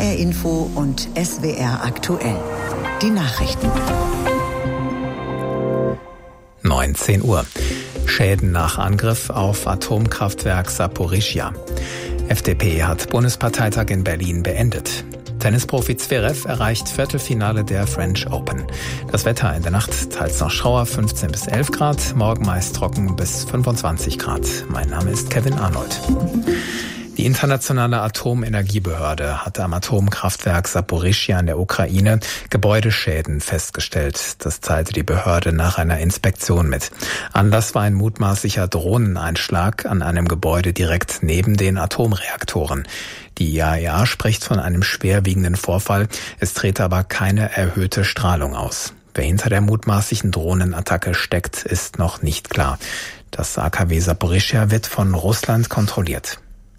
HR Info und SWR aktuell. Die Nachrichten. 19 Uhr. Schäden nach Angriff auf Atomkraftwerk Saporischschja. FDP hat Bundesparteitag in Berlin beendet. Tennisprofi Zverev erreicht Viertelfinale der French Open. Das Wetter in der Nacht teils noch Schauer 15 bis 11 Grad, morgen meist trocken bis 25 Grad. Mein Name ist Kevin Arnold. Die internationale Atomenergiebehörde hat am Atomkraftwerk Saporischschja in der Ukraine Gebäudeschäden festgestellt. Das teilte die Behörde nach einer Inspektion mit. Anlass war ein mutmaßlicher Drohneneinschlag an einem Gebäude direkt neben den Atomreaktoren. Die IAEA spricht von einem schwerwiegenden Vorfall. Es trete aber keine erhöhte Strahlung aus. Wer hinter der mutmaßlichen Drohnenattacke steckt, ist noch nicht klar. Das AKW Saporischschja wird von Russland kontrolliert.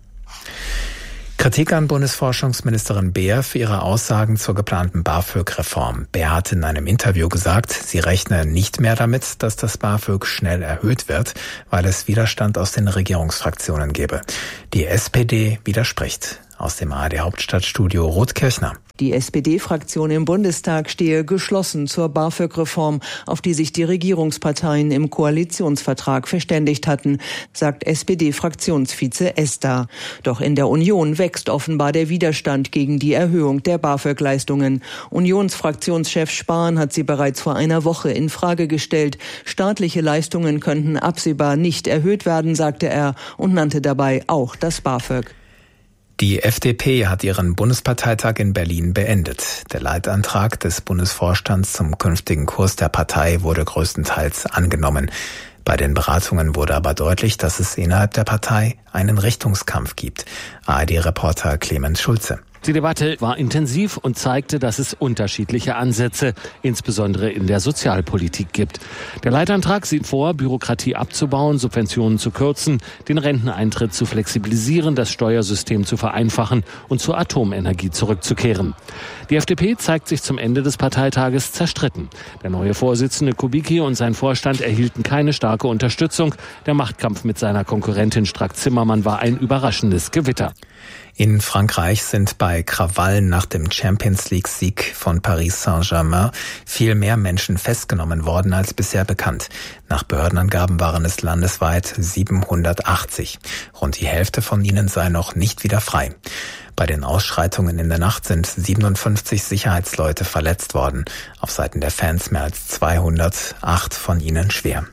Kritik an Bundesforschungsministerin Beer für ihre Aussagen zur geplanten BAföG-Reform. Beer hat in einem Interview gesagt, sie rechne nicht mehr damit, dass das BAföG schnell erhöht wird, weil es Widerstand aus den Regierungsfraktionen gebe. Die SPD widerspricht. Aus dem ARD-Hauptstadtstudio Ruth Kirchner. Die SPD-Fraktion im Bundestag stehe geschlossen zur BAföG-Reform, auf die sich die Regierungsparteien im Koalitionsvertrag verständigt hatten, sagt SPD-Fraktionsvize Ester. Doch in der Union wächst offenbar der Widerstand gegen die Erhöhung der BAföG-Leistungen. Unionsfraktionschef Spahn hat sie bereits vor einer Woche in Frage gestellt. Staatliche Leistungen könnten absehbar nicht erhöht werden, sagte er und nannte dabei auch das BAföG. Die FDP hat ihren Bundesparteitag in Berlin beendet. Der Leitantrag des Bundesvorstands zum künftigen Kurs der Partei wurde größtenteils angenommen. Bei den Beratungen wurde aber deutlich, dass es innerhalb der Partei einen Richtungskampf gibt. ARD-Reporter Clemens Schulze. Die Debatte war intensiv und zeigte, dass es unterschiedliche Ansätze, insbesondere in der Sozialpolitik, gibt. Der Leitantrag sieht vor, Bürokratie abzubauen, Subventionen zu kürzen, den Renteneintritt zu flexibilisieren, das Steuersystem zu vereinfachen und zur Atomenergie zurückzukehren. Die FDP zeigt sich zum Ende des Parteitages zerstritten. Der neue Vorsitzende Kubicki und sein Vorstand erhielten keine starke Unterstützung. Der Machtkampf mit seiner Konkurrentin Strack-Zimmermann war ein überraschendes Gewitter. In Frankreich sind bei Krawallen nach dem Champions-League-Sieg von Paris Saint-Germain viel mehr Menschen festgenommen worden als bisher bekannt. Nach Behördenangaben waren es landesweit 780. Rund die Hälfte von ihnen sei noch nicht wieder frei. Bei den Ausschreitungen in der Nacht sind 57 Sicherheitsleute verletzt worden. Auf Seiten der Fans mehr als 200, 8 von ihnen schwer.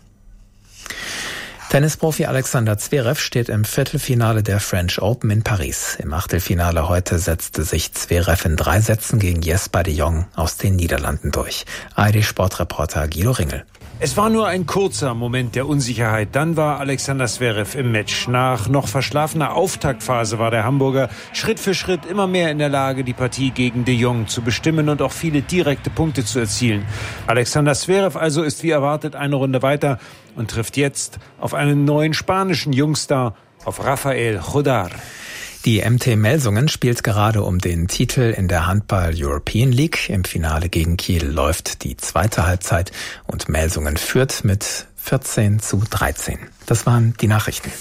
Tennisprofi Alexander Zverev steht im Viertelfinale der French Open in Paris. Im Achtelfinale heute setzte sich Zverev in 3 Sätzen gegen Jesper de Jong aus den Niederlanden durch. ARD-Sportreporter Guido Ringel. Es war nur ein kurzer Moment der Unsicherheit. Dann war Alexander Zverev im Match. Nach noch verschlafener Auftaktphase war der Hamburger Schritt für Schritt immer mehr in der Lage, die Partie gegen de Jong zu bestimmen und auch viele direkte Punkte zu erzielen. Alexander Zverev also ist wie erwartet eine Runde weiter und trifft jetzt auf einen neuen spanischen Jungstar, auf Rafael Jodar. Die MT Melsungen spielt gerade um den Titel in der Handball European League. Im Finale gegen Kiel läuft die zweite Halbzeit und Melsungen führt mit 14:13. Das waren die Nachrichten.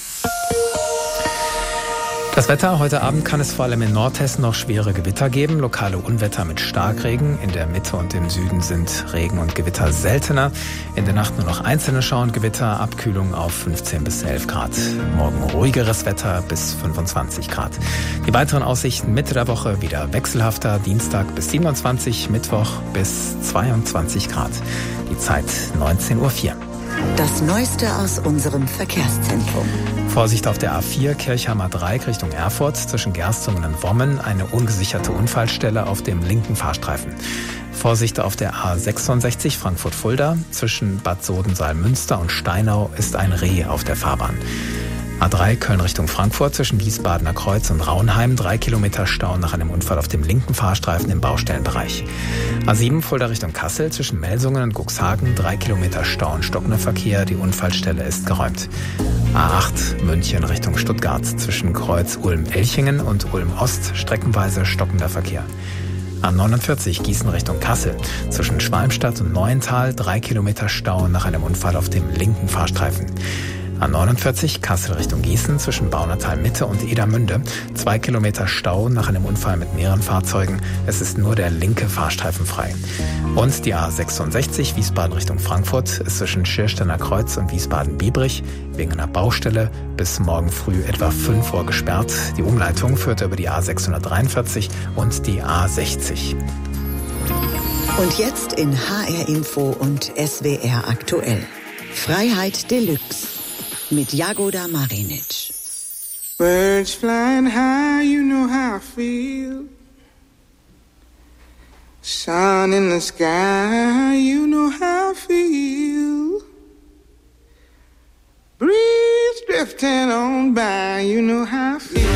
Das Wetter: Heute Abend kann es vor allem in Nordhessen noch schwere Gewitter geben. Lokale Unwetter mit Starkregen. In der Mitte und im Süden sind Regen und Gewitter seltener. In der Nacht nur noch einzelne Schauer und Gewitter. Abkühlung auf 15 bis 11 Grad. Morgen ruhigeres Wetter bis 25 Grad. Die weiteren Aussichten: Mitte der Woche wieder wechselhafter. Dienstag bis 27, Mittwoch bis 22 Grad. Die Zeit 19:04 Uhr. Das Neueste aus unserem Verkehrszentrum. Vorsicht auf der A4 Kirchheimer Dreieck Richtung Erfurt. Zwischen Gerstungen und Wommen eine ungesicherte Unfallstelle auf dem linken Fahrstreifen. Vorsicht auf der A66 Frankfurt-Fulda. Zwischen Bad Sodensaal-Münster und Steinau ist ein Reh auf der Fahrbahn. A3 Köln Richtung Frankfurt zwischen Wiesbadener Kreuz und Raunheim 3 Kilometer Stau nach einem Unfall auf dem linken Fahrstreifen im Baustellenbereich. A7 Fulda Richtung Kassel zwischen Melsungen und Cuxhagen 3 Kilometer Stau und stockender Verkehr. Die Unfallstelle ist geräumt. A8 München Richtung Stuttgart zwischen Kreuz Ulm-Elchingen und Ulm-Ost streckenweise stockender Verkehr. A49 Gießen Richtung Kassel zwischen Schwalmstadt und Neuental 3 Kilometer Stau nach einem Unfall auf dem linken Fahrstreifen. A49 Kassel Richtung Gießen zwischen Baunatal Mitte und Edermünde. 2 Kilometer Stau nach einem Unfall mit mehreren Fahrzeugen. Es ist nur der linke Fahrstreifen frei. Und die A66 Wiesbaden Richtung Frankfurt ist zwischen Schiersteiner Kreuz und Wiesbaden-Biebrich wegen einer Baustelle bis morgen früh etwa 5 Uhr gesperrt. Die Umleitung führte über die A643 und die A60. Und jetzt in HR Info und SWR aktuell. Freiheit Deluxe mit Jagoda Marinic. Birds flying high, you know how I feel. Sun in the sky, you know how I feel. Breeze drifting on by, you know how I feel.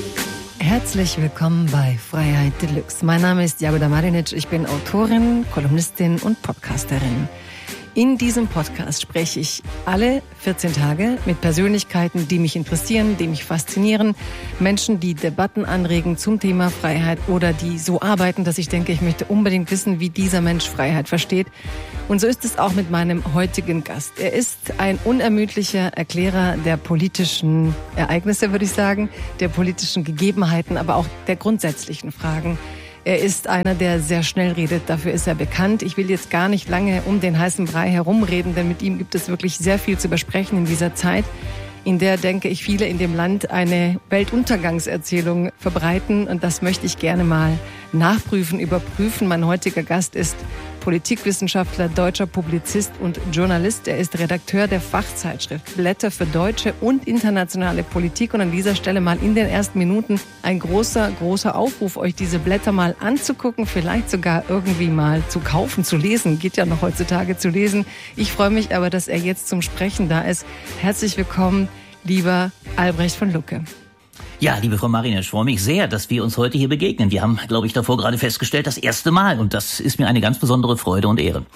Herzlich willkommen bei Freiheit Deluxe. Mein Name ist Jagoda Marinic, ich bin Autorin, Kolumnistin und Podcasterin. In diesem Podcast spreche ich alle 14 Tage mit Persönlichkeiten, die mich interessieren, die mich faszinieren. Menschen, die Debatten anregen zum Thema Freiheit oder die so arbeiten, dass ich denke, ich möchte unbedingt wissen, wie dieser Mensch Freiheit versteht. Und so ist es auch mit meinem heutigen Gast. Er ist ein unermüdlicher Erklärer der politischen Ereignisse, würde ich sagen, der politischen Gegebenheiten, aber auch der grundsätzlichen Fragen. Er ist einer, der sehr schnell redet, dafür ist er bekannt. Ich will jetzt gar nicht lange um den heißen Brei herumreden, denn mit ihm gibt es wirklich sehr viel zu besprechen in dieser Zeit, in der, denke ich, viele in dem Land eine Weltuntergangserzählung verbreiten. Und das möchte ich gerne mal nachprüfen, überprüfen. Mein heutiger Gast ist Politikwissenschaftler, deutscher Publizist und Journalist. Er ist Redakteur der Fachzeitschrift Blätter für deutsche und internationale Politik. Und an dieser Stelle mal in den ersten Minuten ein großer Aufruf, euch diese Blätter mal anzugucken, vielleicht sogar irgendwie mal zu kaufen, zu lesen. Geht ja noch heutzutage zu lesen. Ich freue mich aber, dass er jetzt zum Sprechen da ist. Herzlich willkommen, lieber Albrecht von Lucke. Ja, liebe Frau Marinic, ich freue mich sehr, dass wir uns heute hier begegnen. Wir haben, glaube ich, davor gerade festgestellt, das erste Mal. Und das ist mir eine ganz besondere Freude und Ehre.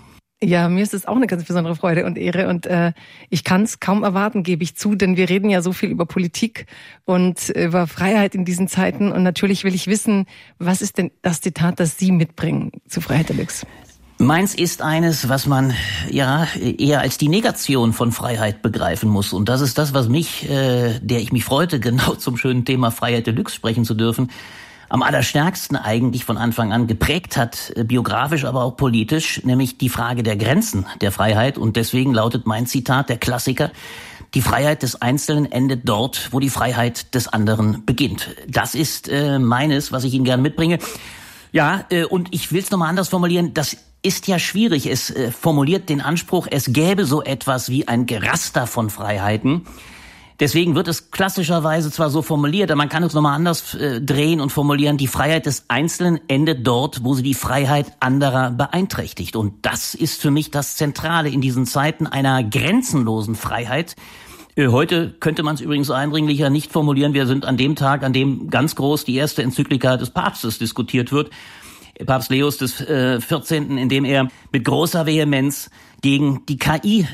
Ja, mir ist es auch eine ganz besondere Freude und Ehre. Und ich kann es kaum erwarten, gebe ich zu. Denn wir reden ja so viel über Politik und über Freiheit in diesen Zeiten. Und natürlich will ich wissen, was ist denn das Zitat, das Sie mitbringen zu Freiheit Deluxe? Meins ist eines, was man ja eher als die Negation von Freiheit begreifen muss. Und das ist das, was mich, der ich mich freute, genau zum schönen Thema Freiheit Deluxe sprechen zu dürfen, am allerstärksten eigentlich von Anfang an geprägt hat, biografisch, aber auch politisch, nämlich die Frage der Grenzen der Freiheit. Und deswegen lautet mein Zitat, der Klassiker: Die Freiheit des Einzelnen endet dort, wo die Freiheit des anderen beginnt. Das ist meines, was ich Ihnen gerne mitbringe. Ja, und ich will es nochmal anders formulieren. Das ist ja schwierig. Es formuliert den Anspruch, es gäbe so etwas wie ein Geraster von Freiheiten. Deswegen wird es klassischerweise zwar so formuliert, aber man kann es nochmal anders drehen und formulieren. Die Freiheit des Einzelnen endet dort, wo sie die Freiheit anderer beeinträchtigt. Und das ist für mich das Zentrale in diesen Zeiten einer grenzenlosen Freiheit. Heute könnte man es übrigens eindringlicher nicht formulieren. Wir sind an dem Tag, an dem ganz groß die erste Enzyklika des Papstes diskutiert wird, Papst Leos des 14., in dem er mit großer Vehemenz gegen die KI,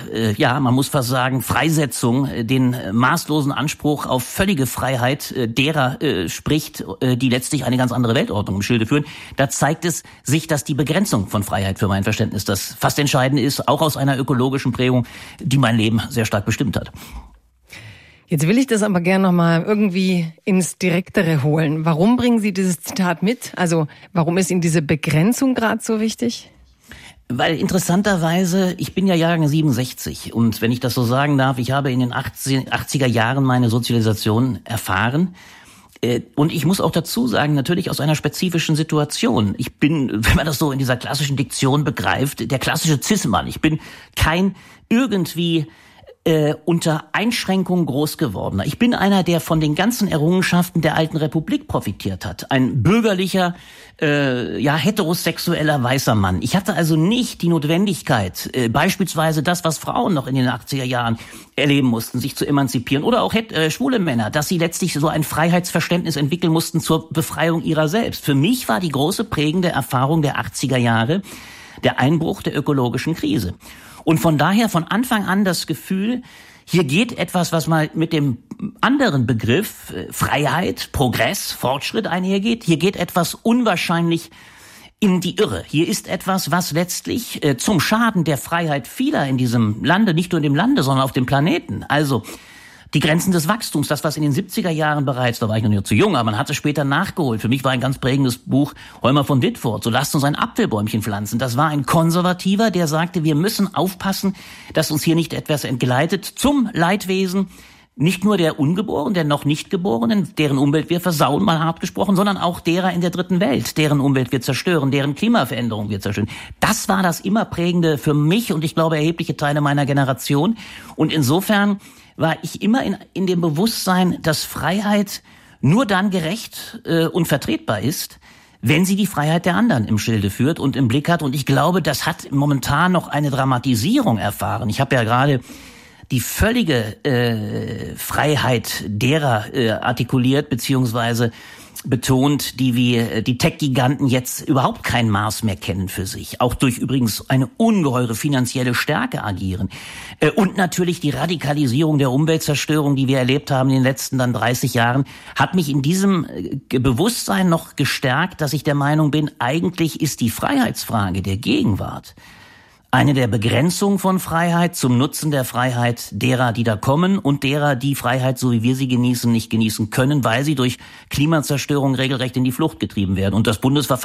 man muss fast sagen, Freisetzung, den maßlosen Anspruch auf völlige Freiheit derer spricht, die letztlich eine ganz andere Weltordnung im Schilde führen. Da zeigt es sich, dass die Begrenzung von Freiheit für mein Verständnis das fast Entscheidende ist, auch aus einer ökologischen Prägung, die mein Leben sehr stark bestimmt hat. Jetzt will ich das aber gerne nochmal irgendwie ins Direktere holen. Warum bringen Sie dieses Zitat mit? Also warum ist Ihnen diese Begrenzung gerade so wichtig? Weil interessanterweise, ich bin ja Jahrgang 67 und wenn ich das so sagen darf, ich habe in den 80er Jahren meine Sozialisation erfahren. Und ich muss auch dazu sagen, natürlich aus einer spezifischen Situation. Ich bin, wenn man das so in dieser klassischen Diktion begreift, der klassische Cis-Mann. Ich bin kein irgendwie unter Einschränkungen groß gewordener. Ich bin einer, der von den ganzen Errungenschaften der alten Republik profitiert hat. Ein bürgerlicher, heterosexueller weißer Mann. Ich hatte also nicht die Notwendigkeit, beispielsweise das, was Frauen noch in den 80er Jahren erleben mussten, sich zu emanzipieren, oder auch schwule Männer, dass sie letztlich so ein Freiheitsverständnis entwickeln mussten zur Befreiung ihrer selbst. Für mich war die große prägende Erfahrung der 80er Jahre der Einbruch der ökologischen Krise. Und von daher von Anfang an das Gefühl, hier geht etwas, was mal mit dem anderen Begriff Freiheit, Progress, Fortschritt einhergeht. Hier geht etwas unwahrscheinlich in die Irre. Hier ist etwas, was letztlich zum Schaden der Freiheit vieler in diesem Lande, nicht nur in dem Lande, sondern auf dem Planeten, also die Grenzen des Wachstums, das, was in den 70er Jahren bereits, da war ich noch nicht zu jung, aber man hat es später nachgeholt. Für mich war ein ganz prägendes Buch Heumer von Ditfurth, so lasst uns ein Apfelbäumchen pflanzen. Das war ein Konservativer, der sagte, wir müssen aufpassen, dass uns hier nicht etwas entgleitet zum Leidwesen, nicht nur der Ungeborenen, der noch nicht Geborenen, deren Umwelt wir versauen, mal hart gesprochen, sondern auch derer in der dritten Welt, deren Umwelt wir zerstören, deren Klimaveränderung wir zerstören. Das war das immer Prägende für mich und ich glaube erhebliche Teile meiner Generation. Und insofern war ich immer in dem Bewusstsein, dass Freiheit nur dann gerecht und vertretbar ist, wenn sie die Freiheit der anderen im Schilde führt und im Blick hat. Und ich glaube, das hat momentan noch eine Dramatisierung erfahren. Ich habe ja gerade die völlige Freiheit derer artikuliert, beziehungsweise betont, die wie die Tech-Giganten jetzt überhaupt kein Maß mehr kennen für sich, auch durch übrigens eine ungeheure finanzielle Stärke agieren. Und natürlich die Radikalisierung der Umweltzerstörung, die wir erlebt haben in den letzten dann 30 Jahren, hat mich in diesem Bewusstsein noch gestärkt, dass ich der Meinung bin, eigentlich ist die Freiheitsfrage der Gegenwart eine der Begrenzungen von Freiheit zum Nutzen der Freiheit derer, die da kommen und derer, die Freiheit, so wie wir sie genießen, nicht genießen können, weil sie durch Klimazerstörung regelrecht in die Flucht getrieben werden. Und das